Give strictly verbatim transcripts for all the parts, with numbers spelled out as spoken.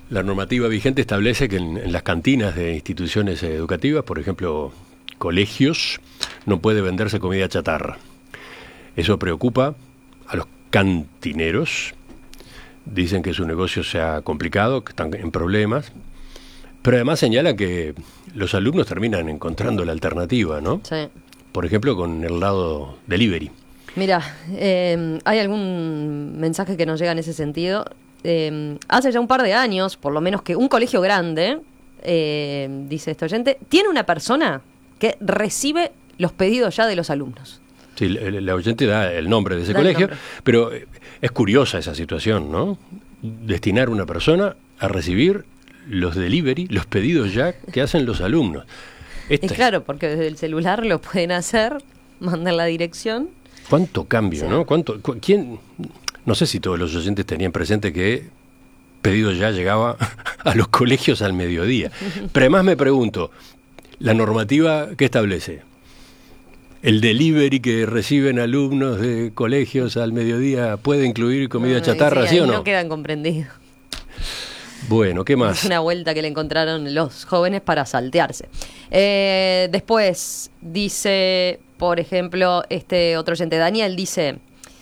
La normativa vigente establece que en, en las cantinas de instituciones educativas, por ejemplo, colegios, no puede venderse comida chatarra. Eso preocupa a los cantineros. Dicen que su negocio se ha complicado, que están en problemas. Pero además señalan que los alumnos terminan encontrando la alternativa, ¿no? Sí. Por ejemplo, con el lado delivery. Mira, eh, hay algún mensaje que nos llega en ese sentido. Eh, hace ya un par de años, por lo menos, que un colegio grande, eh, dice este oyente, tiene una persona que recibe los pedidos ya de los alumnos. Sí, el, el oyente da el nombre de ese Da el colegio, nombre. pero es curiosa esa situación, ¿no? Destinar una persona a recibir los delivery, los pedidos ya que hacen los alumnos. Esta Es claro, porque desde el celular lo pueden hacer, mandan la dirección. ¿Cuánto cambio, Sí. no? ¿Cuánto, cu- quién? No sé si todos los oyentes tenían presente que pedido ya llegaba a los colegios al mediodía. Pero además me pregunto, ¿la normativa qué establece? ¿El delivery que reciben alumnos de colegios al mediodía puede incluir comida Ay, chatarra, sí, ahí o no? No quedan comprendidos. Bueno, ¿qué Es más? una vuelta que le encontraron los jóvenes para saltearse. Eh, después dice, por ejemplo, este otro oyente, Daniel, dice...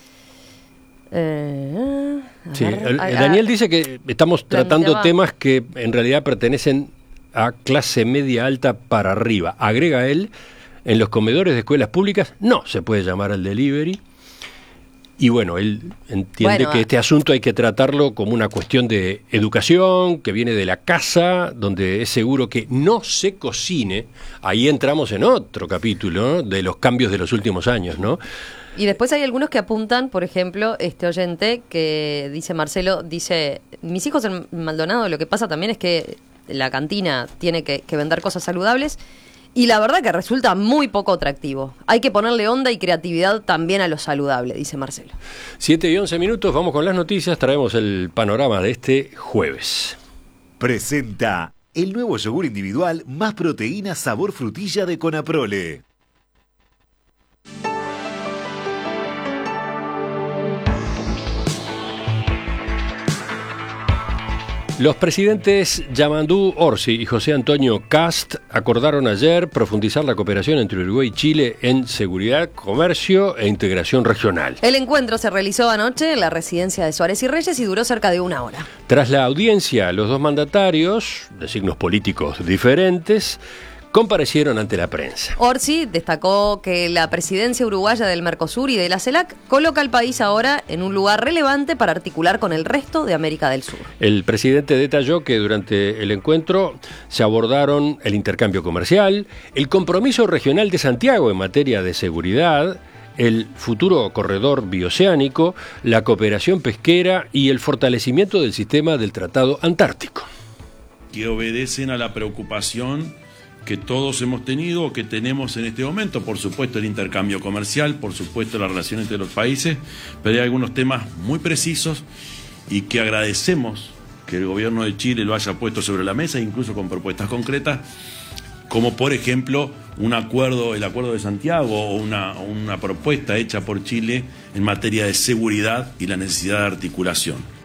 Eh, a Sí, ver, el- a- el a- Daniel dice que estamos tratando planteaba- temas que en realidad pertenecen a clase media alta para arriba. Agrega él, en los comedores de escuelas públicas no se puede llamar al delivery. Y bueno, él entiende Bueno, que ah. este asunto hay que tratarlo como una cuestión de educación, que viene de la casa, donde es seguro que no se cocine. Ahí entramos en otro capítulo, ¿no?, de los cambios de los últimos años, ¿no? Y después hay algunos que apuntan, por ejemplo, este oyente que dice, Marcelo, dice, mis hijos en Maldonado, lo que pasa también es que la cantina tiene que, que vender cosas saludables y la verdad que resulta muy poco atractivo. Hay que ponerle onda y creatividad también a lo saludable, dice Marcelo. siete y once minutos, vamos con las noticias, traemos el panorama de este jueves. Presenta el nuevo yogur individual más proteína sabor frutilla de Conaprole. Los presidentes Yamandu Orsi y José Antonio Kast acordaron ayer profundizar la cooperación entre Uruguay y Chile en seguridad, comercio e integración regional. El encuentro se realizó anoche en la residencia de Suárez y Reyes y duró cerca de una hora. Tras la audiencia, los dos mandatarios, de signos políticos diferentes, comparecieron ante la prensa. Orsi destacó que la presidencia uruguaya del Mercosur y de la CELAC coloca al país ahora en un lugar relevante para articular con el resto de América del Sur. El presidente detalló que durante el encuentro se abordaron el intercambio comercial, el compromiso regional de Santiago en materia de seguridad, el futuro corredor bioceánico, la cooperación pesquera y el fortalecimiento del sistema del Tratado Antártico. Que obedecen a la preocupación que todos hemos tenido o que tenemos en este momento, por supuesto el intercambio comercial, por supuesto la relación entre los países, pero hay algunos temas muy precisos y que agradecemos que el gobierno de Chile lo haya puesto sobre la mesa, incluso con propuestas concretas, como por ejemplo un acuerdo, el acuerdo de Santiago o una, una propuesta hecha por Chile en materia de seguridad y la necesidad de articulación.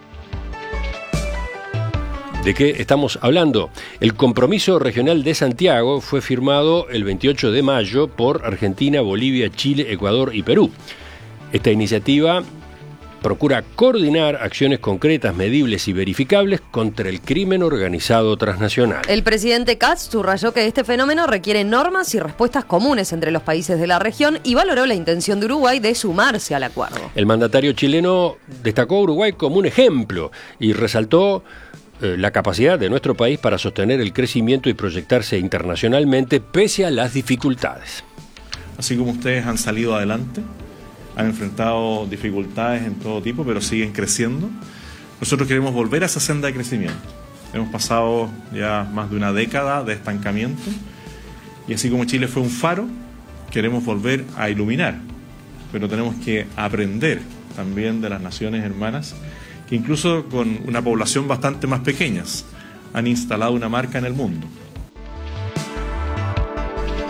¿De qué estamos hablando? El compromiso regional de Santiago fue firmado el veintiocho de mayo por Argentina, Bolivia, Chile, Ecuador y Perú. Esta iniciativa procura coordinar acciones concretas, medibles y verificables contra el crimen organizado transnacional. El presidente Katz subrayó que este fenómeno requiere normas y respuestas comunes entre los países de la región y valoró la intención de Uruguay de sumarse al acuerdo. El mandatario chileno destacó a Uruguay como un ejemplo y resaltó eh, la capacidad de nuestro país para sostener el crecimiento y proyectarse internacionalmente pese a las dificultades. Así como ustedes han salido adelante, han enfrentado dificultades en todo tipo, pero siguen creciendo, nosotros queremos volver a esa senda de crecimiento. Hemos pasado ya más de una década de estancamiento y así como Chile fue un faro, queremos volver a iluminar, pero tenemos que aprender también de las naciones hermanas que incluso con una población bastante más pequeña han instalado una marca en el mundo.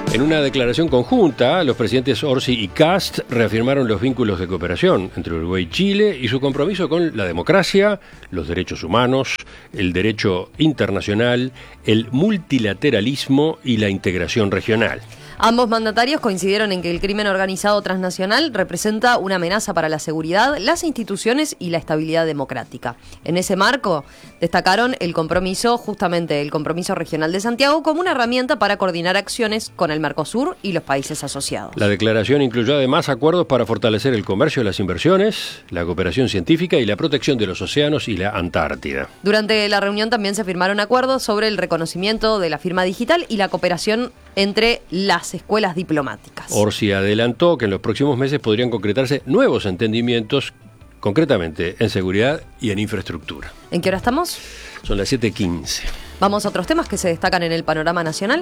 En una declaración conjunta, los presidentes Orsi y Kast reafirmaron los vínculos de cooperación entre Uruguay y Chile y su compromiso con la democracia, los derechos humanos, el derecho internacional, el multilateralismo y la integración regional. Ambos mandatarios coincidieron en que el crimen organizado transnacional representa una amenaza para la seguridad, las instituciones y la estabilidad democrática. En ese marco, destacaron el compromiso, justamente el compromiso regional de Santiago, como una herramienta para coordinar acciones con el Mercosur y los países asociados. La declaración incluyó además acuerdos para fortalecer el comercio y las inversiones, la cooperación científica y la protección de los océanos y la Antártida. Durante la reunión también se firmaron acuerdos sobre el reconocimiento de la firma digital y la cooperación entre las escuelas diplomáticas. Orsi adelantó que en los próximos meses podrían concretarse nuevos entendimientos, concretamente en seguridad y en infraestructura. ¿En qué hora estamos? Son las siete quince. Vamos a otros temas que se destacan en el panorama nacional.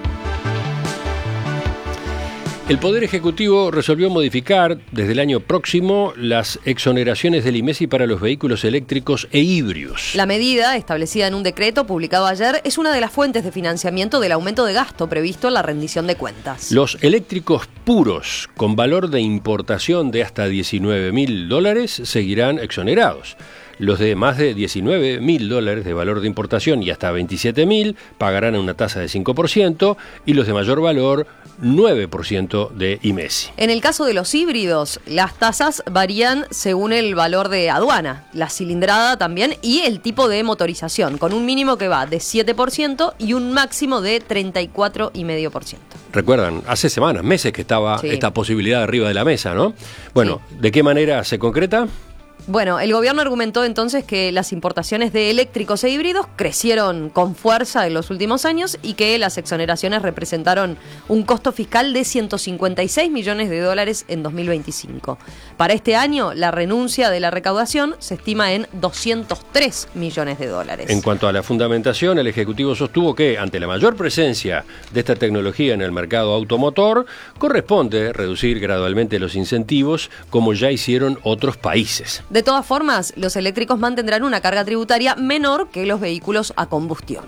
El Poder Ejecutivo resolvió modificar desde el año próximo las exoneraciones del IMESI para los vehículos eléctricos e híbridos. La medida, establecida en un decreto publicado ayer, es una de las fuentes de financiamiento del aumento de gasto previsto en la rendición de cuentas. Los eléctricos puros con valor de importación de hasta diecinueve mil dólares seguirán exonerados. Los de más de diecinueve mil dólares de valor de importación y hasta veintisiete mil pagarán una tasa de cinco por ciento y los de mayor valor nueve por ciento de IMESI. En el caso de los híbridos, las tasas varían según el valor de aduana, la cilindrada también y el tipo de motorización, con un mínimo que va de siete por ciento y un máximo de treinta y cuatro coma cinco por ciento. Recuerdan, hace semanas, meses que estaba sí. esta posibilidad arriba de la mesa, ¿no? Bueno, sí. ¿De qué manera se concreta? Bueno, el gobierno argumentó entonces que las importaciones de eléctricos e híbridos crecieron con fuerza en los últimos años y que las exoneraciones representaron un costo fiscal de ciento cincuenta y seis millones de dólares en dos mil veinticinco. Para este año, la renuncia de la recaudación se estima en doscientos tres millones de dólares. En cuanto a la fundamentación, el Ejecutivo sostuvo que, ante la mayor presencia de esta tecnología en el mercado automotor, corresponde reducir gradualmente los incentivos, como ya hicieron otros países. De todas formas, los eléctricos mantendrán una carga tributaria menor que los vehículos a combustión.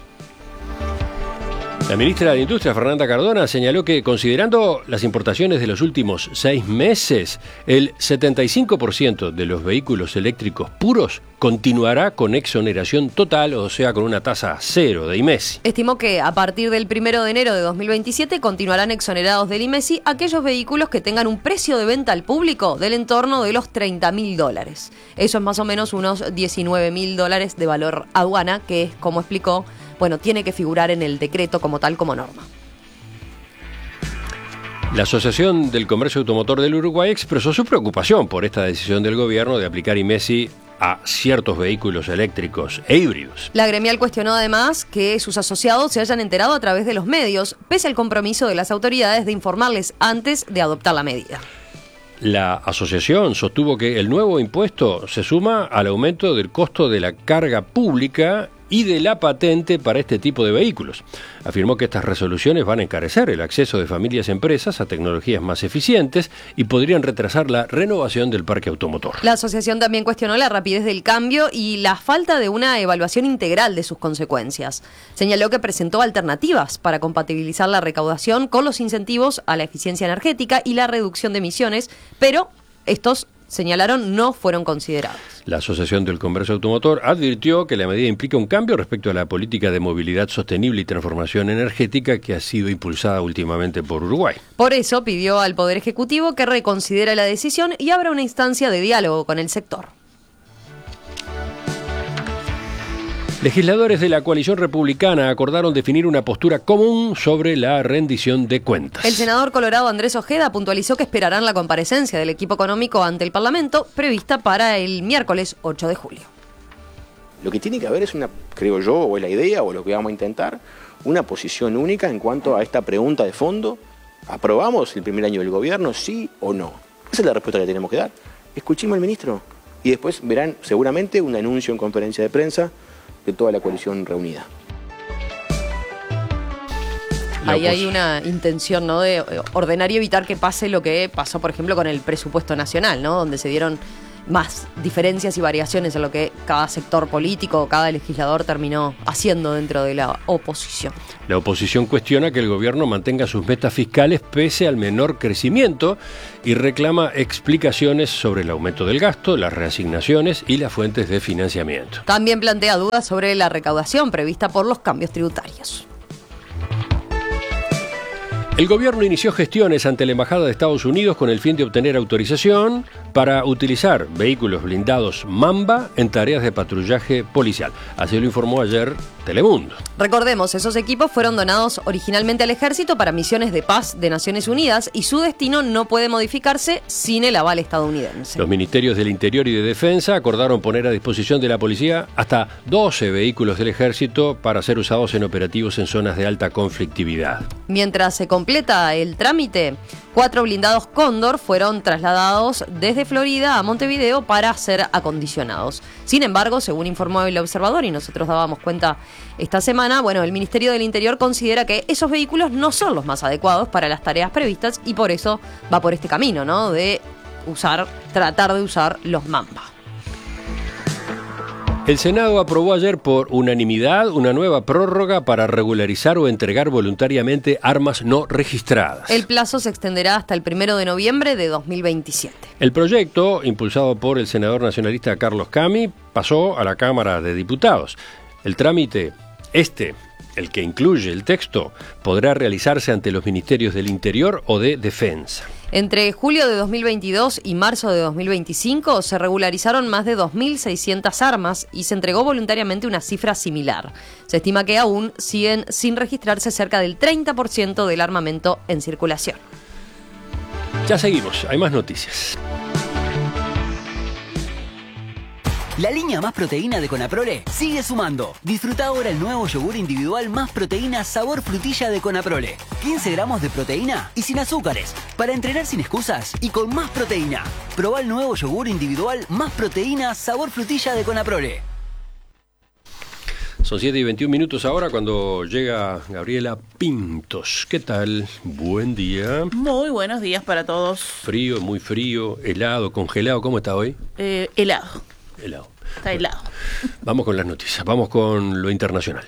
La ministra de Industria, Fernanda Cardona, señaló que, considerando las importaciones de los últimos seis meses, el setenta y cinco por ciento de los vehículos eléctricos puros continuará con exoneración total, o sea, con una tasa cero de IMESI. Estimó que a partir del primero de enero de dos mil veintisiete continuarán exonerados del IMESI aquellos vehículos que tengan un precio de venta al público del entorno de los treinta mil dólares. Eso es más o menos unos diecinueve mil dólares de valor aduana, que es, como explicó, bueno, tiene que figurar en el decreto como tal, como norma. La Asociación del Comercio Automotor del Uruguay expresó su preocupación por esta decisión del gobierno de aplicar IMESI a ciertos vehículos eléctricos e híbridos. La gremial cuestionó además que sus asociados se hayan enterado a través de los medios, pese al compromiso de las autoridades de informarles antes de adoptar la medida. La asociación sostuvo que el nuevo impuesto se suma al aumento del costo de la carga pública y de la patente para este tipo de vehículos. Afirmó que estas resoluciones van a encarecer el acceso de familias y empresas a tecnologías más eficientes y podrían retrasar la renovación del parque automotor. La asociación también cuestionó la rapidez del cambio y la falta de una evaluación integral de sus consecuencias. Señaló que presentó alternativas para compatibilizar la recaudación con los incentivos a la eficiencia energética y la reducción de emisiones, pero estos, señalaron, no fueron considerados. La Asociación del Comercio Automotor advirtió que la medida implica un cambio respecto a la política de movilidad sostenible y transformación energética que ha sido impulsada últimamente por Uruguay. Por eso pidió al Poder Ejecutivo que reconsidere la decisión y abra una instancia de diálogo con el sector. Legisladores de la coalición republicana acordaron definir una postura común sobre la rendición de cuentas. El senador colorado Andrés Ojeda puntualizó que esperarán la comparecencia del equipo económico ante el Parlamento, prevista para el miércoles ocho de julio. Lo que tiene que haber es una, creo yo, o es la idea, o lo que vamos a intentar, una posición única en cuanto a esta pregunta de fondo. ¿Aprobamos el primer año del gobierno, sí o no? Esa es la respuesta que tenemos que dar. Escuchemos al ministro y después verán seguramente un anuncio en conferencia de prensa de toda la coalición reunida. Ahí hay una intención, ¿no?, de ordenar y evitar que pase lo que pasó, por ejemplo, con el presupuesto nacional, ¿no?, donde se dieron más diferencias y variaciones en lo que cada sector político, cada legislador terminó haciendo dentro de la oposición. La oposición cuestiona que el gobierno mantenga sus metas fiscales pese al menor crecimiento y reclama explicaciones sobre el aumento del gasto, las reasignaciones y las fuentes de financiamiento. También plantea dudas sobre la recaudación prevista por los cambios tributarios. El gobierno inició gestiones ante la Embajada de Estados Unidos con el fin de obtener autorización para utilizar vehículos blindados Mamba en tareas de patrullaje policial. Así lo informó ayer Telemundo. Recordemos, esos equipos fueron donados originalmente al Ejército para misiones de paz de Naciones Unidas y su destino no puede modificarse sin el aval estadounidense. Los ministerios del Interior y de Defensa acordaron poner a disposición de la policía hasta doce vehículos del Ejército para ser usados en operativos en zonas de alta conflictividad. Mientras se completa el trámite, cuatro blindados Cóndor fueron trasladados desde Florida a Montevideo para ser acondicionados. Sin embargo, según informó el Observador, y nosotros dábamos cuenta esta semana, bueno, el Ministerio del Interior considera que esos vehículos no son los más adecuados para las tareas previstas y por eso va por este camino, ¿no? De usar, tratar de usar los Mamba. El Senado aprobó ayer por unanimidad una nueva prórroga para regularizar o entregar voluntariamente armas no registradas. El plazo se extenderá hasta el primero de noviembre de dos mil veintisiete. El proyecto, impulsado por el senador nacionalista Carlos Cami, pasó a la Cámara de Diputados. El trámite, este, el que incluye el texto, podrá realizarse ante los ministerios del Interior o de Defensa. Entre julio de dos mil veintidós y marzo de dos mil veinticinco se regularizaron más de dos mil seiscientas armas y se entregó voluntariamente una cifra similar. Se estima que aún siguen sin registrarse cerca del treinta por ciento del armamento en circulación. Ya seguimos, hay más noticias. La línea Más Proteína de Conaprole sigue sumando. Disfruta ahora el nuevo yogur individual Más Proteína sabor frutilla de Conaprole. quince gramos de proteína y sin azúcares. Para entrenar sin excusas y con más proteína. Probá el nuevo yogur individual Más Proteína sabor frutilla de Conaprole. Son siete y veintiún minutos ahora cuando llega Gabriela Pintos. ¿Qué tal? Buen día. Muy buenos días para todos. Frío, muy frío, helado, congelado. ¿Cómo está hoy? Eh, helado. Helado. Está helado. Bueno, vamos con las noticias, vamos con lo internacional.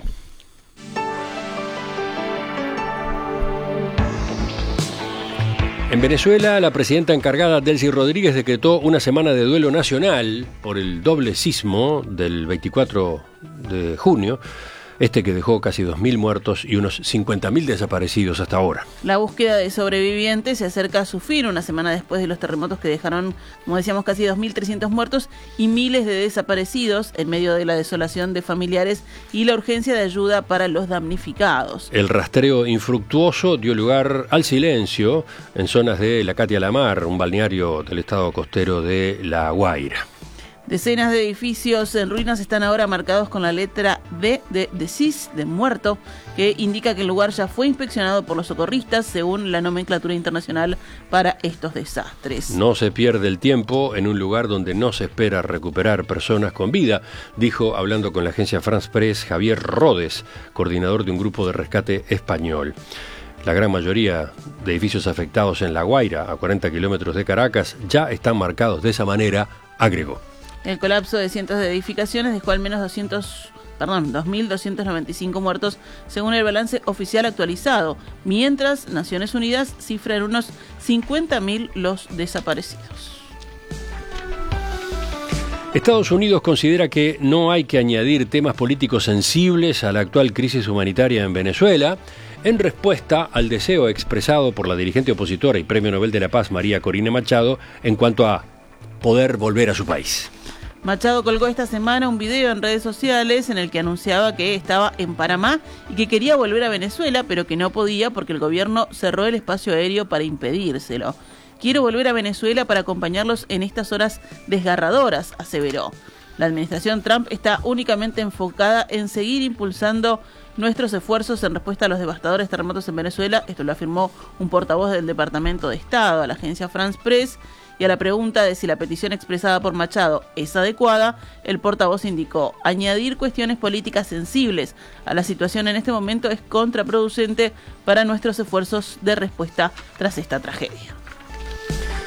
En Venezuela, la presidenta encargada, Delcy Rodríguez, decretó una semana de duelo nacional por el doble sismo del veinticuatro de junio, este que dejó casi dos mil muertos y unos cincuenta mil desaparecidos hasta ahora. La búsqueda de sobrevivientes se acerca a su fin una semana después de los terremotos que dejaron, como decíamos, casi dos mil trescientos muertos y miles de desaparecidos en medio de la desolación de familiares y la urgencia de ayuda para los damnificados. El rastreo infructuoso dio lugar al silencio en zonas de La Catia La Mar, un balneario del estado costero de La Guaira. Decenas de edificios en ruinas están ahora marcados con la letra D de decis, de muerto, que indica que el lugar ya fue inspeccionado por los socorristas según la nomenclatura internacional para estos desastres. No se pierde el tiempo en un lugar donde no se espera recuperar personas con vida, dijo, hablando con la agencia France Press, Javier Rodes, coordinador de un grupo de rescate español. La gran mayoría de edificios afectados en La Guaira, a cuarenta kilómetros de Caracas, ya están marcados de esa manera, agregó. El colapso de cientos de edificaciones dejó al menos doscientos, perdón, dos mil doscientos noventa y cinco muertos según el balance oficial actualizado, mientras Naciones Unidas cifra en unos cincuenta mil los desaparecidos. Estados Unidos considera que no hay que añadir temas políticos sensibles a la actual crisis humanitaria en Venezuela, en respuesta al deseo expresado por la dirigente opositora y Premio Nobel de la Paz María Corina Machado en cuanto a poder volver a su país. Machado colgó esta semana un video en redes sociales en el que anunciaba que estaba en Panamá y que quería volver a Venezuela, pero que no podía porque el gobierno cerró el espacio aéreo para impedírselo. Quiero volver a Venezuela para acompañarlos en estas horas desgarradoras, aseveró. La administración Trump está únicamente enfocada en seguir impulsando nuestros esfuerzos en respuesta a los devastadores terremotos en Venezuela. Esto lo afirmó un portavoz del Departamento de Estado a la agencia France Press. Y a la pregunta de si la petición expresada por Machado es adecuada, el portavoz indicó: añadir cuestiones políticas sensibles a la situación en este momento es contraproducente para nuestros esfuerzos de respuesta tras esta tragedia.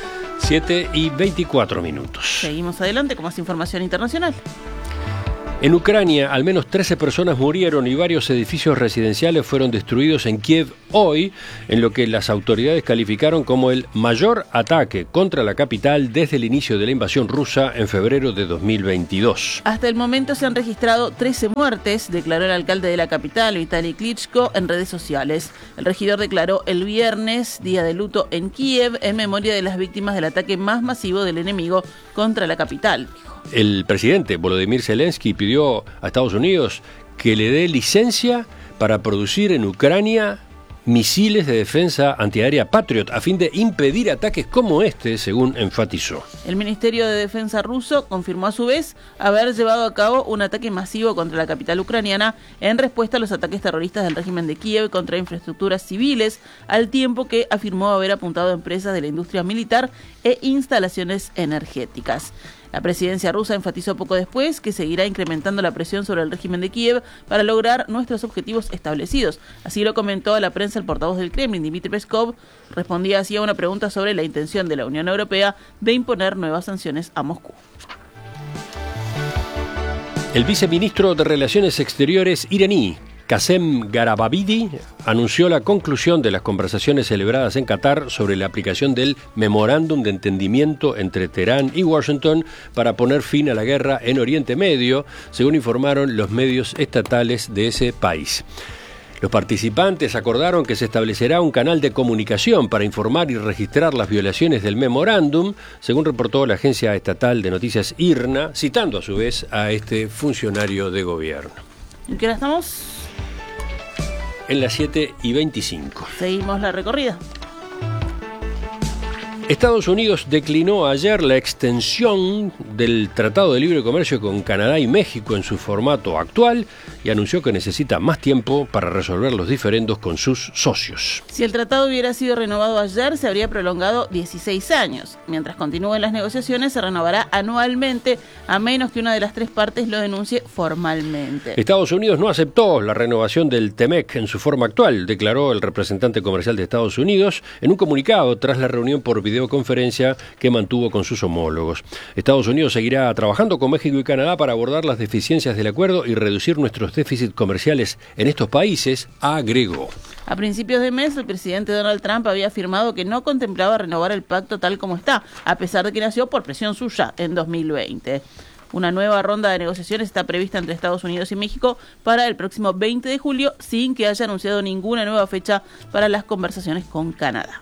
siete y veinticuatro minutos. Seguimos adelante con más información internacional. En Ucrania, al menos trece personas murieron y varios edificios residenciales fueron destruidos en Kiev hoy, en lo que las autoridades calificaron como el mayor ataque contra la capital desde el inicio de la invasión rusa en febrero de dos mil veintidós. Hasta el momento se han registrado trece muertes, declaró el alcalde de la capital, Vitaly Klitschko, en redes sociales. El regidor declaró el viernes día de luto en Kiev en memoria de las víctimas del ataque más masivo del enemigo contra la capital. El presidente Volodymyr Zelensky pidió a Estados Unidos que le dé licencia para producir en Ucrania misiles de defensa antiaérea Patriot a fin de impedir ataques como este, según enfatizó. El Ministerio de Defensa ruso confirmó a su vez haber llevado a cabo un ataque masivo contra la capital ucraniana en respuesta a los ataques terroristas del régimen de Kiev contra infraestructuras civiles, al tiempo que afirmó haber apuntado a empresas de la industria militar e instalaciones energéticas. La presidencia rusa enfatizó poco después que seguirá incrementando la presión sobre el régimen de Kiev para lograr nuestros objetivos establecidos. Así lo comentó a la prensa el portavoz del Kremlin, Dmitry Peskov. Respondía así a una pregunta sobre la intención de la Unión Europea de imponer nuevas sanciones a Moscú. El viceministro de Relaciones Exteriores iraní, Qasem Garababadi, anunció la conclusión de las conversaciones celebradas en Qatar sobre la aplicación del memorándum de entendimiento entre Teherán y Washington para poner fin a la guerra en Oriente Medio, según informaron los medios estatales de ese país. Los participantes acordaron que se establecerá un canal de comunicación para informar y registrar las violaciones del memorándum, según reportó la agencia estatal de noticias I R N A, citando a su vez a este funcionario de gobierno. ¿En qué hora estamos? En las siete y veinticinco. Seguimos la recorrida. Estados Unidos declinó ayer la extensión del Tratado de Libre Comercio con Canadá y México en su formato actual y anunció que necesita más tiempo para resolver los diferendos con sus socios. Si el tratado hubiera sido renovado ayer, se habría prolongado dieciséis años. Mientras continúen las negociaciones, se renovará anualmente, a menos que una de las tres partes lo denuncie formalmente. Estados Unidos no aceptó la renovación del T M E C en su forma actual, declaró el representante comercial de Estados Unidos en un comunicado tras la reunión por video conferencia que mantuvo con sus homólogos. Estados Unidos seguirá trabajando con México y Canadá para abordar las deficiencias del acuerdo y reducir nuestros déficits comerciales en estos países, agregó. A principios de mes, el presidente Donald Trump había afirmado que no contemplaba renovar el pacto tal como está, a pesar de que nació por presión suya en dos mil veinte. Una nueva ronda de negociaciones está prevista entre Estados Unidos y México para el próximo veinte de julio, sin que haya anunciado ninguna nueva fecha para las conversaciones con Canadá.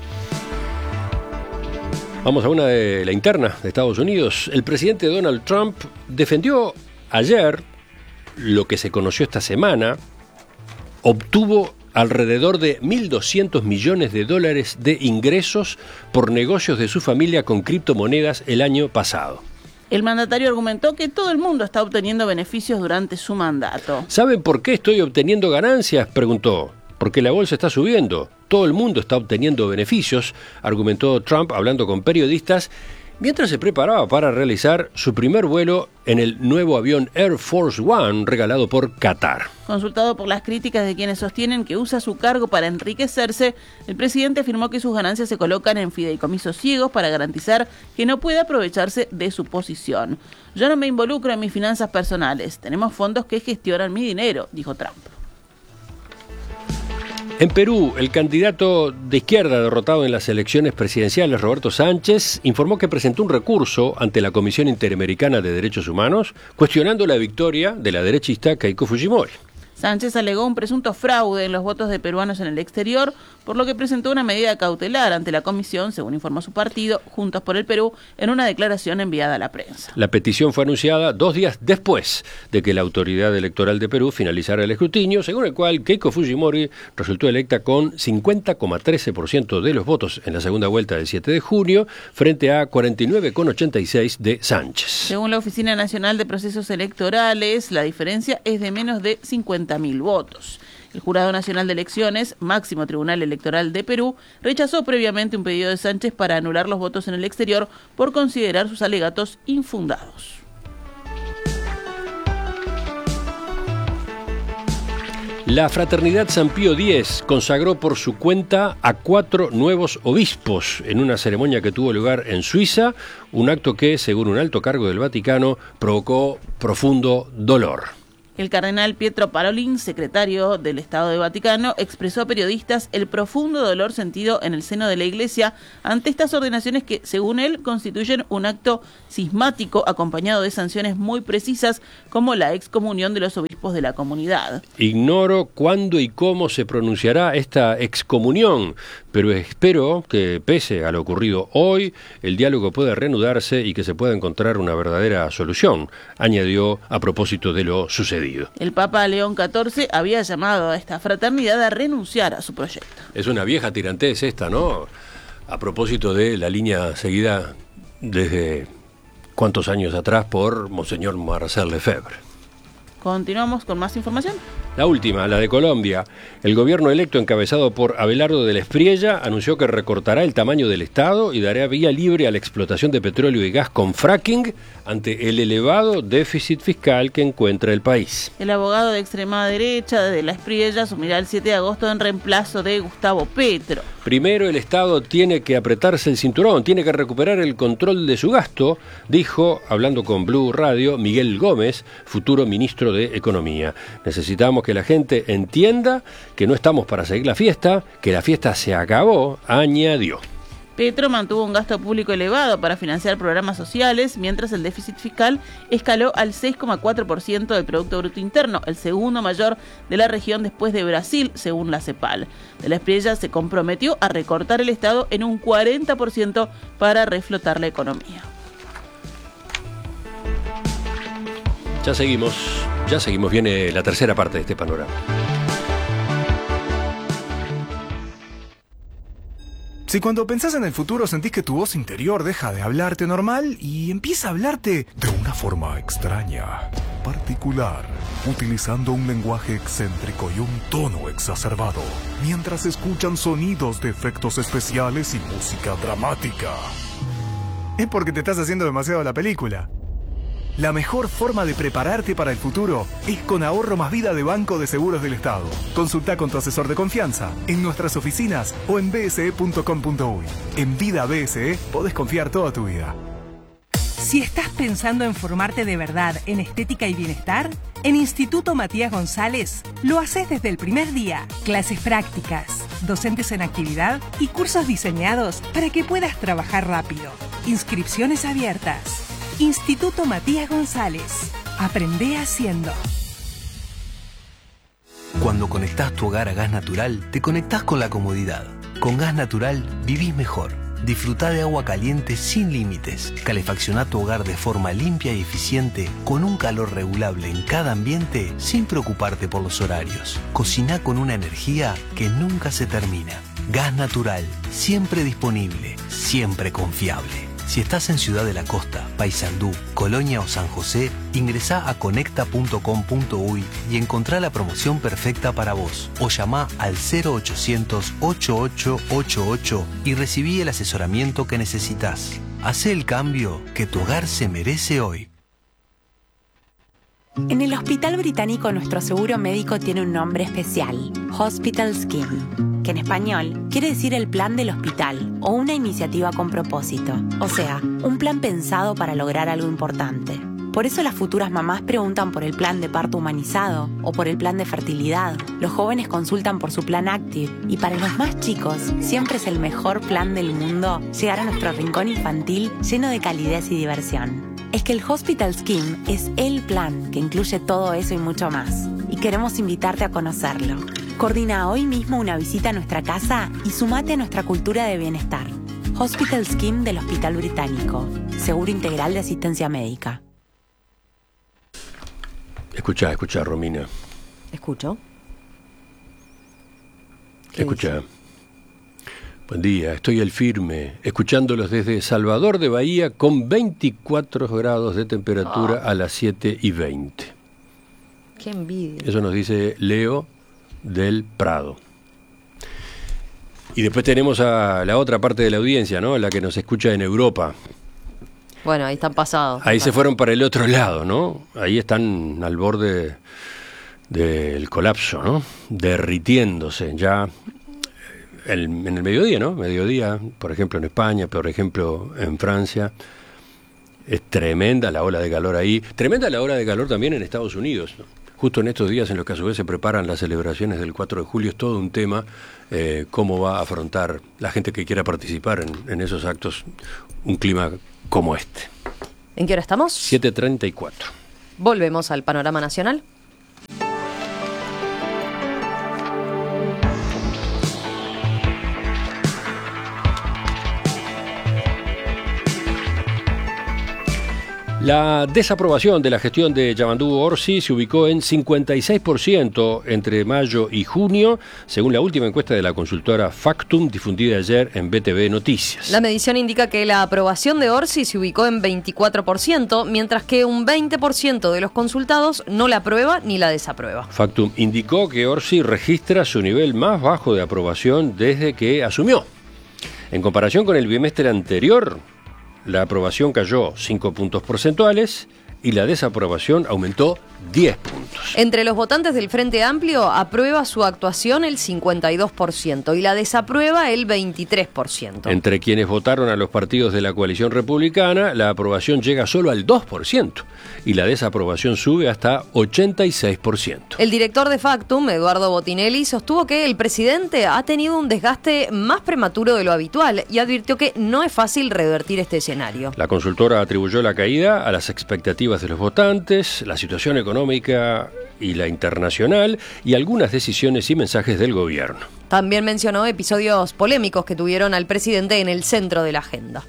Vamos a una de la interna de Estados Unidos. El presidente Donald Trump defendió ayer lo que se conoció esta semana. Obtuvo alrededor de mil doscientos millones de dólares de ingresos por negocios de su familia con criptomonedas el año pasado. El mandatario argumentó que todo el mundo está obteniendo beneficios durante su mandato. ¿Saben por qué estoy obteniendo ganancias?, preguntó. Porque la bolsa está subiendo. Todo el mundo está obteniendo beneficios, argumentó Trump hablando con periodistas, mientras se preparaba para realizar su primer vuelo en el nuevo avión Air Force One regalado por Qatar. Consultado por las críticas de quienes sostienen que usa su cargo para enriquecerse, el presidente afirmó que sus ganancias se colocan en fideicomisos ciegos para garantizar que no puede aprovecharse de su posición. Yo no me involucro en mis finanzas personales, tenemos fondos que gestionan mi dinero, dijo Trump. En Perú, el candidato de izquierda derrotado en las elecciones presidenciales, Roberto Sánchez, informó que presentó un recurso ante la Comisión Interamericana de Derechos Humanos, cuestionando la victoria de la derechista Keiko Fujimori. Sánchez alegó un presunto fraude en los votos de peruanos en el exterior, por lo que presentó una medida cautelar ante la comisión, según informó su partido, Juntos por el Perú, en una declaración enviada a la prensa. La petición fue anunciada dos días después de que la Autoridad Electoral de Perú finalizara el escrutinio, según el cual Keiko Fujimori resultó electa con cincuenta coma trece por ciento de los votos en la segunda vuelta del siete de junio, frente a cuarenta y nueve coma ochenta y seis por ciento de Sánchez. Según la Oficina Nacional de Procesos Electorales, la diferencia es de menos de cincuenta mil votos. El Jurado Nacional de Elecciones, máximo tribunal electoral de Perú, rechazó previamente un pedido de Sánchez para anular los votos en el exterior por considerar sus alegatos infundados. La Fraternidad San Pío X consagró por su cuenta a cuatro nuevos obispos en una ceremonia que tuvo lugar en Suiza, un acto que, según un alto cargo del Vaticano, provocó profundo dolor. El cardenal Pietro Parolin, secretario del Estado de Vaticano, expresó a periodistas el profundo dolor sentido en el seno de la Iglesia ante estas ordenaciones que, según él, constituyen un acto cismático acompañado de sanciones muy precisas como la excomunión de los obispos de la comunidad. Ignoro cuándo y cómo se pronunciará esta excomunión, pero espero que, pese a lo ocurrido hoy, el diálogo pueda reanudarse y que se pueda encontrar una verdadera solución, añadió a propósito de lo sucedido. El Papa León catorce había llamado a esta fraternidad a renunciar a su proyecto. Es una vieja tirantez esta, ¿no? A propósito de la línea seguida desde cuántos años atrás por Monseñor Marcel Lefebvre. Continuamos con más información. La última, la de Colombia. El gobierno electo encabezado por Abelardo de la Espriella anunció que recortará el tamaño del Estado y dará vía libre a la explotación de petróleo y gas con fracking ante el elevado déficit fiscal que encuentra el país. El abogado de extrema derecha de la Espriella asumirá el siete de agosto en reemplazo de Gustavo Petro. Primero el Estado tiene que apretarse el cinturón, tiene que recuperar el control de su gasto, dijo, hablando con Blue Radio, Miguel Gómez, futuro ministro de Economía. Necesitamos que la gente entienda que no estamos para seguir la fiesta, que la fiesta se acabó, añadió. Petro mantuvo un gasto público elevado para financiar programas sociales, mientras el déficit fiscal escaló al seis coma cuatro por ciento del Producto Bruto Interno, el segundo mayor de la región después de Brasil, según la CEPAL. De la Espriella se comprometió a recortar el Estado en un cuarenta por ciento para reflotar la economía. Ya seguimos, ya seguimos, viene la tercera parte de este panorama. Si cuando pensás en el futuro sentís que tu voz interior deja de hablarte normal y empieza a hablarte de una forma extraña, particular, utilizando un lenguaje excéntrico y un tono exacerbado, mientras escuchan sonidos de efectos especiales y música dramática, es porque te estás haciendo demasiado la película. La mejor forma de prepararte para el futuro es con Ahorro Más Vida de Banco de Seguros del Estado. Consulta con tu asesor de confianza en nuestras oficinas o en b s e punto com punto u y. En Vida B S E podés confiar toda tu vida. Si estás pensando en formarte de verdad en estética y bienestar, en Instituto Matías González lo haces desde el primer día. Clases prácticas, docentes en actividad y cursos diseñados para que puedas trabajar rápido. Inscripciones abiertas. Instituto Matías González. Aprende haciendo. Cuando conectás tu hogar a gas natural, te conectás con la comodidad. Con gas natural vivís mejor. Disfrutá de agua caliente sin límites. Calefaccioná tu hogar de forma limpia y eficiente, con un calor regulable en cada ambiente, sin preocuparte por los horarios. Cociná con una energía que nunca se termina. Gas natural, siempre disponible, siempre confiable. Si estás en Ciudad de la Costa, Paysandú, Colonia o San José, ingresá a conecta punto com punto u y y encontrá la promoción perfecta para vos. O llamá al cero ochocientos, ochenta y ocho ochenta y ocho y recibí el asesoramiento que necesitas. Hacé el cambio que tu hogar se merece hoy. En el Hospital Británico nuestro seguro médico tiene un nombre especial, Hospital Scheme, que en español quiere decir el plan del hospital o una iniciativa con propósito, o sea, un plan pensado para lograr algo importante. Por eso las futuras mamás preguntan por el plan de parto humanizado o por el plan de fertilidad. Los jóvenes consultan por su plan Active y para los más chicos siempre es el mejor plan del mundo llegar a nuestro rincón infantil lleno de calidez y diversión. Es que el Hospital Scheme es el plan que incluye todo eso y mucho más. Y queremos invitarte a conocerlo. Coordina hoy mismo una visita a nuestra casa y sumate a nuestra cultura de bienestar. Hospital Scheme del Hospital Británico. Seguro integral de asistencia médica. Escuchá, escuchá, Romina. ¿Escucho? Escuchá. Buen día, estoy al firme, escuchándolos desde Salvador de Bahía con veinticuatro grados de temperatura oh. a las siete y veinte. Qué envidia. Eso nos dice Leo del Prado. Y después tenemos a la otra parte de la audiencia, ¿no? La que nos escucha en Europa. Bueno, ahí están pasados. Ahí se fueron para el otro lado, ¿no? Ahí están al borde del colapso, ¿no? Derritiéndose ya el, en el mediodía, ¿no? Mediodía, por ejemplo en España, por ejemplo en Francia. Es tremenda la ola de calor ahí. Tremenda la ola de calor también en Estados Unidos, ¿no? Justo en estos días en los que a su vez se preparan las celebraciones del cuatro de julio, es todo un tema, eh, cómo va a afrontar la gente que quiera participar en, en esos actos un clima como este. ¿En qué hora estamos? siete treinta y cuatro. Volvemos al panorama nacional. La desaprobación de la gestión de Yamandú Orsi se ubicó en cincuenta y seis por ciento entre mayo y junio, según la última encuesta de la consultora Factum, difundida ayer en B T V Noticias. La medición indica que la aprobación de Orsi se ubicó en veinticuatro por ciento, mientras que un veinte por ciento de los consultados no la aprueba ni la desaprueba. Factum indicó que Orsi registra su nivel más bajo de aprobación desde que asumió. En comparación con el bimestre anterior, la aprobación cayó cinco puntos porcentuales y la desaprobación aumentó diez puntos. Entre los votantes del Frente Amplio aprueba su actuación el cincuenta y dos por ciento y la desaprueba el veintitrés por ciento. Entre quienes votaron a los partidos de la coalición republicana, la aprobación llega solo al dos por ciento y la desaprobación sube hasta ochenta y seis por ciento. El director de Factum, Eduardo Botinelli, sostuvo que el presidente ha tenido un desgaste más prematuro de lo habitual y advirtió que no es fácil revertir este escenario. La consultora atribuyó la caída a las expectativas de los votantes, la situación económica y la internacional y algunas decisiones y mensajes del gobierno. También mencionó episodios polémicos que tuvieron al presidente en el centro de la agenda.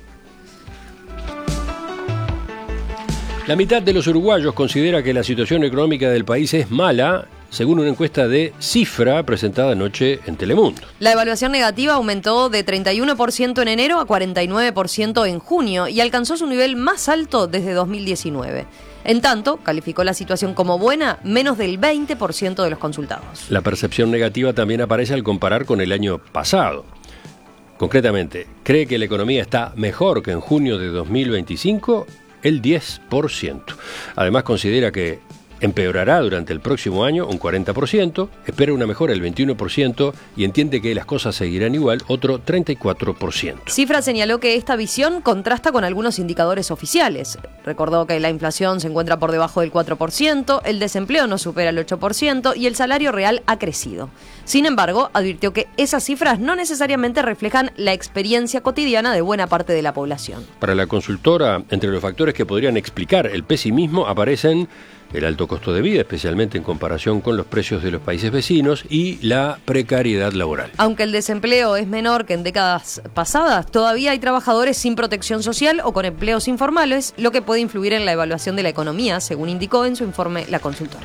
La mitad de los uruguayos considera que la situación económica del país es mala, según una encuesta de Cifra presentada anoche en Telemundo. La evaluación negativa aumentó de treinta y uno por ciento en enero a cuarenta y nueve por ciento en junio y alcanzó su nivel más alto desde dos mil diecinueve. En tanto, calificó la situación como buena menos del veinte por ciento de los consultados. La percepción negativa también aparece al comparar con el año pasado. Concretamente, cree que la economía está mejor que en junio de dos mil veinticinco, el diez por ciento. Además, considera que empeorará durante el próximo año un cuarenta por ciento, espera una mejora del veintiuno por ciento y entiende que las cosas seguirán igual, otro treinta y cuatro por ciento. Cifra señaló que esta visión contrasta con algunos indicadores oficiales. Recordó que la inflación se encuentra por debajo del cuatro por ciento, el desempleo no supera el ocho por ciento y el salario real ha crecido. Sin embargo, advirtió que esas cifras no necesariamente reflejan la experiencia cotidiana de buena parte de la población. Para la consultora, entre los factores que podrían explicar el pesimismo aparecen el alto costo de vida, especialmente en comparación con los precios de los países vecinos, y la precariedad laboral. Aunque el desempleo es menor que en décadas pasadas, todavía hay trabajadores sin protección social o con empleos informales, lo que puede influir en la evaluación de la economía, según indicó en su informe la consultora.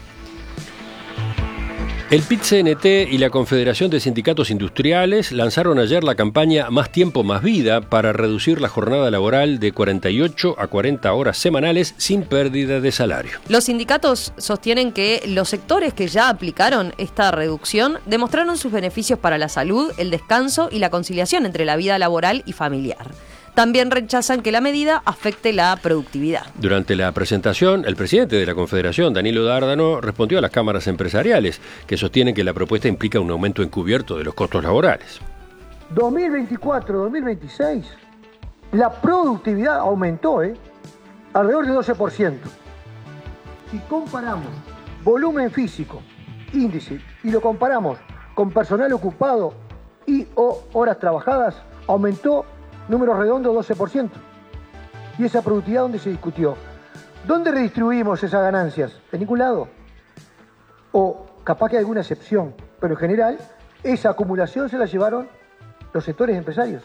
El P I T C N T y la Confederación de Sindicatos Industriales lanzaron ayer la campaña Más Tiempo, Más Vida para reducir la jornada laboral de cuarenta y ocho a cuarenta horas semanales sin pérdida de salario. Los sindicatos sostienen que los sectores que ya aplicaron esta reducción demostraron sus beneficios para la salud, el descanso y la conciliación entre la vida laboral y familiar. También rechazan que la medida afecte la productividad. Durante la presentación, el presidente de la Confederación, Danilo Dárdano, respondió a las cámaras empresariales, que sostienen que la propuesta implica un aumento encubierto de los costos laborales. dos mil veinticuatro dos mil veintiséis, la productividad aumentó, ¿eh? alrededor de doce por ciento. Si comparamos volumen físico, índice, y lo comparamos con personal ocupado y o horas trabajadas, aumentó número redondo doce por ciento. ¿Y esa productividad dónde se discutió? ¿Dónde redistribuimos esas ganancias? ¿En ningún lado? O capaz que hay alguna excepción, pero en general esa acumulación se la llevaron los sectores empresarios.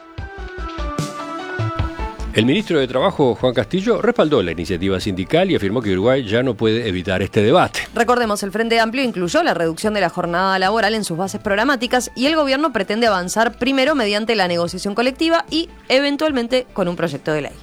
El ministro de Trabajo, Juan Castillo, respaldó la iniciativa sindical y afirmó que Uruguay ya no puede evitar este debate. Recordemos, el Frente Amplio incluyó la reducción de la jornada laboral en sus bases programáticas y el gobierno pretende avanzar primero mediante la negociación colectiva y, eventualmente, con un proyecto de ley.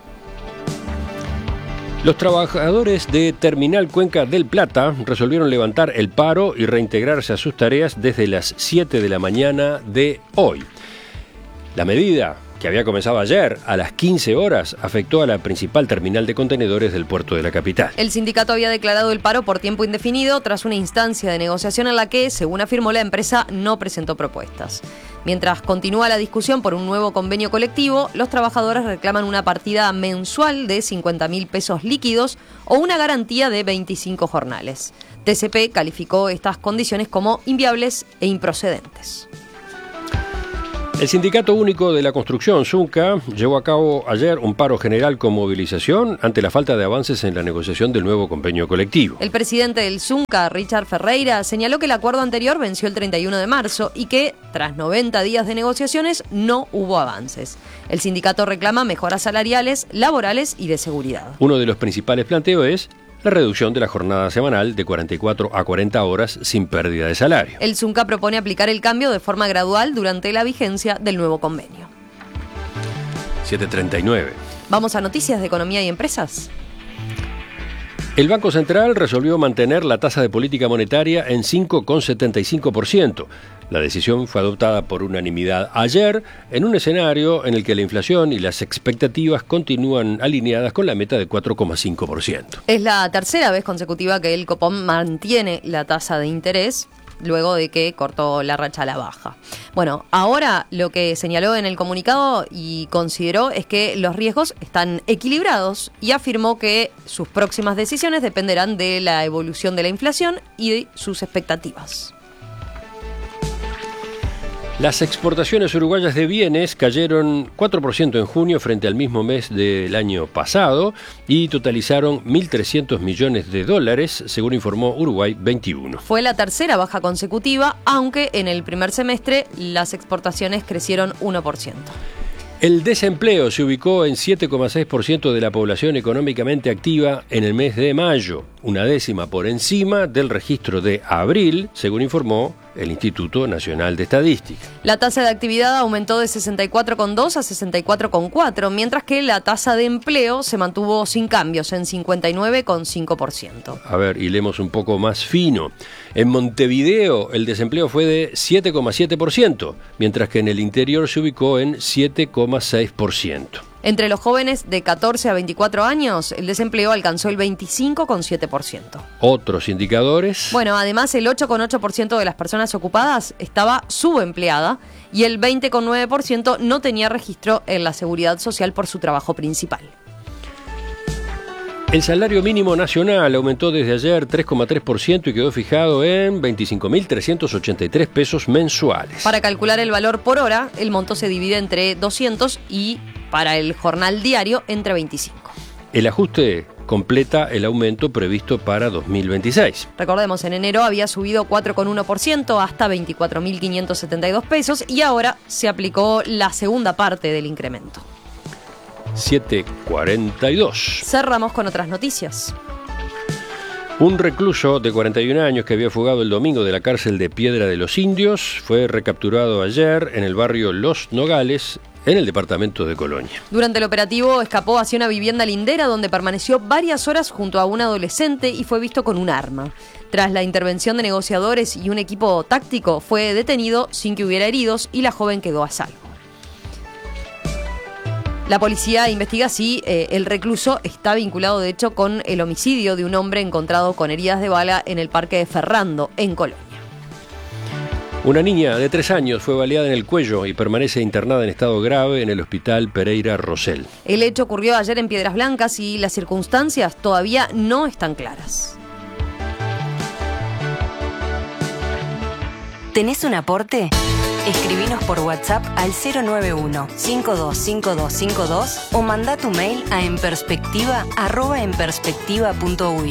Los trabajadores de Terminal Cuenca del Plata resolvieron levantar el paro y reintegrarse a sus tareas desde las siete de la mañana de hoy. La medida que había comenzado ayer a las quince horas, afectó a la principal terminal de contenedores del puerto de la capital. El sindicato había declarado el paro por tiempo indefinido tras una instancia de negociación en la que, según afirmó la empresa, no presentó propuestas. Mientras continúa la discusión por un nuevo convenio colectivo, los trabajadores reclaman una partida mensual de cincuenta mil pesos líquidos o una garantía de veinticinco jornales. T C P calificó estas condiciones como inviables e improcedentes. El Sindicato Único de la Construcción, SUNCA, llevó a cabo ayer un paro general con movilización ante la falta de avances en la negociación del nuevo convenio colectivo. El presidente del SUNCA, Richard Ferreira, señaló que el acuerdo anterior venció el treinta y uno de marzo y que, tras noventa días de negociaciones, no hubo avances. El sindicato reclama mejoras salariales, laborales y de seguridad. Uno de los principales planteos es la reducción de la jornada semanal de cuarenta y cuatro a cuarenta horas sin pérdida de salario. El SUNCA propone aplicar el cambio de forma gradual durante la vigencia del nuevo convenio. siete treinta y nueve. Vamos a noticias de economía y empresas. El Banco Central resolvió mantener la tasa de política monetaria en cinco coma setenta y cinco por ciento. La decisión fue adoptada por unanimidad ayer en un escenario en el que la inflación y las expectativas continúan alineadas con la meta de cuatro coma cinco por ciento. Es la tercera vez consecutiva que el Copom mantiene la tasa de interés luego de que cortó la racha a la baja. Bueno, ahora lo que señaló en el comunicado y consideró es que los riesgos están equilibrados y afirmó que sus próximas decisiones dependerán de la evolución de la inflación y de sus expectativas. Las exportaciones uruguayas de bienes cayeron cuatro por ciento en junio frente al mismo mes del año pasado y totalizaron mil trescientos millones de dólares, según informó Uruguay veintiuno. Fue la tercera baja consecutiva, aunque en el primer semestre las exportaciones crecieron uno por ciento. El desempleo se ubicó en siete coma seis por ciento de la población económicamente activa en el mes de mayo, una décima por encima del registro de abril, según informó el Instituto Nacional de Estadística. La tasa de actividad aumentó de sesenta y cuatro coma dos a sesenta y cuatro coma cuatro, mientras que la tasa de empleo se mantuvo sin cambios en cincuenta y nueve coma cinco por ciento. A ver, hilemos un poco más fino. En Montevideo el desempleo fue de siete coma siete por ciento, mientras que en el interior se ubicó en siete coma seis por ciento. Entre los jóvenes de catorce a veinticuatro años, el desempleo alcanzó el veinticinco coma siete por ciento. ¿Otros indicadores? Bueno, además el ocho coma ocho por ciento de las personas ocupadas estaba subempleada y el veinte coma nueve por ciento no tenía registro en la Seguridad Social por su trabajo principal. El salario mínimo nacional aumentó desde ayer tres coma tres por ciento y quedó fijado en veinticinco mil trescientos ochenta y tres pesos mensuales. Para calcular el valor por hora, el monto se divide entre doscientos y para el jornal diario entre veinticinco. El ajuste completa el aumento previsto para dos mil veintiséis. Recordemos, en enero había subido cuatro coma uno por ciento hasta veinticuatro mil quinientos setenta y dos pesos y ahora se aplicó la segunda parte del incremento. siete cuarenta y dos. Cerramos con otras noticias. Un recluso de cuarenta y un años que había fugado el domingo de la cárcel de Piedra de los Indios fue recapturado ayer en el barrio Los Nogales, en el departamento de Colonia. Durante el operativo escapó hacia una vivienda lindera donde permaneció varias horas junto a un adolescente y fue visto con un arma. Tras la intervención de negociadores y un equipo táctico, fue detenido sin que hubiera heridos y la joven quedó a salvo. La policía investiga si eh, el recluso está vinculado, de hecho, con el homicidio de un hombre encontrado con heridas de bala en el Parque de Ferrando, en Colonia. Una niña de tres años fue baleada en el cuello y permanece internada en estado grave en el hospital Pereira Rosell. El hecho ocurrió ayer en Piedras Blancas y las circunstancias todavía no están claras. ¿Tenés un aporte? Escribinos por WhatsApp al cero nueve uno, cinco dos cinco dos cinco dos o manda tu mail a enperspectiva arroba enperspectiva punto u i.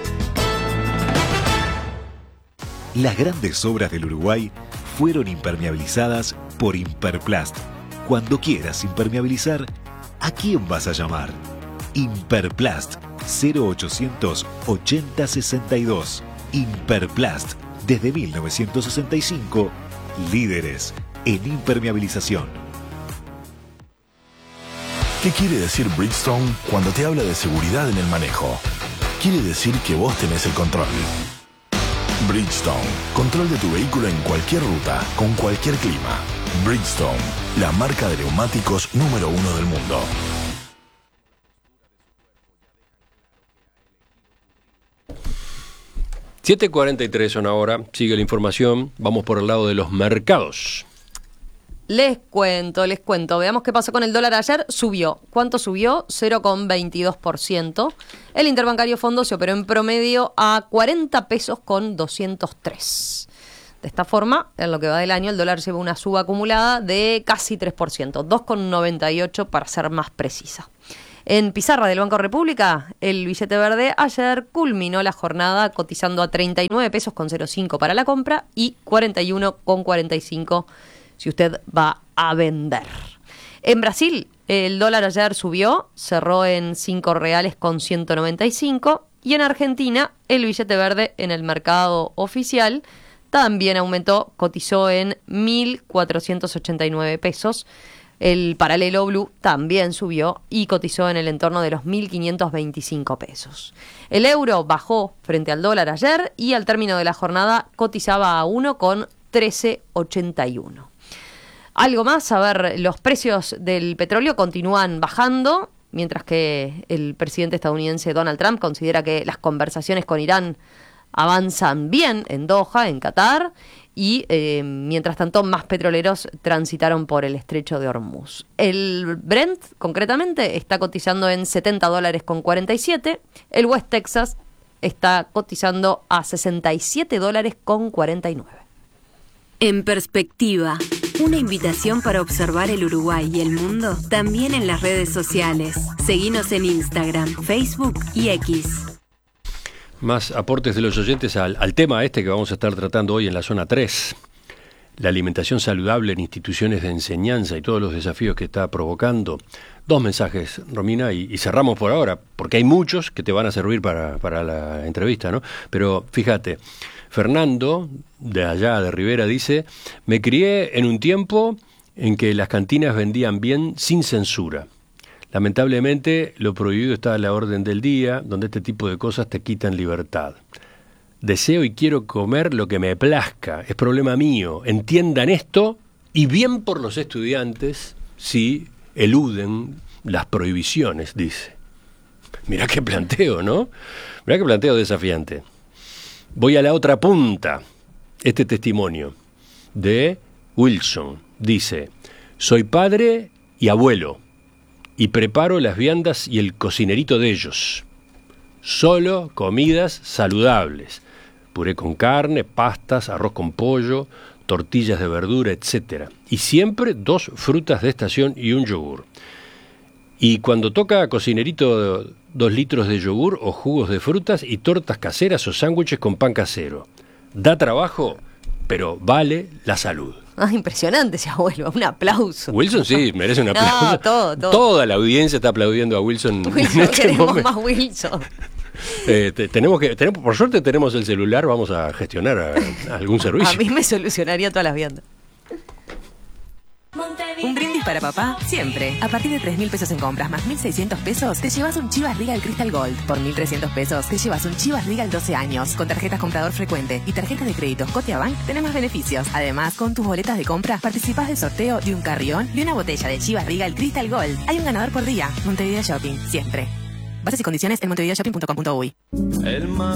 Las grandes obras del Uruguay fueron impermeabilizadas por Imperplast. Cuando quieras impermeabilizar, ¿a quién vas a llamar? Imperplast, cero ochocientos ochenta sesenta y dos. Imperplast, desde mil novecientos sesenta y cinco, líderes en impermeabilización. ¿Qué quiere decir Bridgestone cuando te habla de seguridad en el manejo? Quiere decir que vos tenés el control. Bridgestone. Control de tu vehículo en cualquier ruta, con cualquier clima. Bridgestone, la marca de neumáticos número uno del mundo. siete cuarenta y tres son ahora, sigue la información, vamos por el lado de los mercados. Les cuento, les cuento. Veamos qué pasó con el dólar ayer. Subió. ¿Cuánto subió? cero coma veintidós por ciento. El interbancario fondo se operó en promedio a cuarenta pesos con doscientos tres. De esta forma, en lo que va del año, el dólar lleva una suba acumulada de casi tres por ciento, dos coma noventa y ocho para ser más precisa. En pizarra del Banco República, el billete verde ayer culminó la jornada cotizando a treinta y nueve pesos con cero cinco para la compra y cuarenta y uno con cuarenta y cinco si usted va a vender. En Brasil, el dólar ayer subió, cerró en cinco reales con ciento noventa y cinco, y en Argentina, el billete verde en el mercado oficial también aumentó, cotizó en mil cuatrocientos ochenta y nueve pesos. El paralelo blue también subió y cotizó en el entorno de los mil quinientos veinticinco pesos. El euro bajó frente al dólar ayer y al término de la jornada cotizaba a uno con trece ochenta y uno. Algo más, a ver, los precios del petróleo continúan bajando, mientras que el presidente estadounidense Donald Trump considera que las conversaciones con Irán avanzan bien en Doha, en Qatar, y eh, mientras tanto más petroleros transitaron por el estrecho de Hormuz. El Brent, concretamente, está cotizando en setenta dólares con cuarenta y siete, el West Texas está cotizando a sesenta y siete dólares con cuarenta y nueve. En perspectiva, una invitación para observar el Uruguay y el mundo también en las redes sociales. Seguinos en Instagram, Facebook y X. Más aportes de los oyentes al, al tema este que vamos a estar tratando hoy en la zona tres. La alimentación saludable en instituciones de enseñanza y todos los desafíos que está provocando. Dos mensajes, Romina, y, y cerramos por ahora, porque hay muchos que te van a servir para, para la entrevista, ¿no? Pero fíjate, Fernando, de allá de Rivera, dice: me crié en un tiempo en que las cantinas vendían bien sin censura. Lamentablemente, lo prohibido está a la orden del día, donde este tipo de cosas te quitan libertad. Deseo y quiero comer lo que me plazca, es problema mío. Entiendan esto, y bien por los estudiantes si eluden las prohibiciones, dice. Mirá qué planteo, ¿no? Mirá qué planteo desafiante. Voy a la otra punta. Este testimonio de Wilson dice: soy padre y abuelo, y preparo las viandas y el cocinerito de ellos. Solo comidas saludables. Puré con carne, pastas, arroz con pollo, tortillas de verdura, etcétera. Y siempre dos frutas de estación y un yogur. Y cuando toca cocinerito, dos litros de yogur o jugos de frutas y tortas caseras o sándwiches con pan casero. Da trabajo, pero vale la salud. Ah, impresionante ese abuelo, un aplauso. Wilson sí, merece un aplauso. No, todo, todo. Toda la audiencia está aplaudiendo a Wilson. Wilson, en este queremos momento. más Wilson. Eh, te, tenemos que, tenemos, por suerte tenemos el celular, vamos a gestionar a, a algún servicio. A mí me solucionaría todas las viandas. Un brindis para papá, siempre. A partir de tres mil pesos en compras más mil seiscientos pesos, te llevas un Chivas Regal Crystal Gold. Por mil trescientos pesos, te llevas un Chivas Regal doce años. Con tarjetas comprador frecuente y tarjetas de crédito Scotiabank, tenés más beneficios. Además, con tus boletas de compra, participás del sorteo de un carrión y una botella de Chivas Regal Crystal Gold. Hay un ganador por día. Montevideo Shopping, siempre. Bases y condiciones en montevideo shopping punto com punto uy.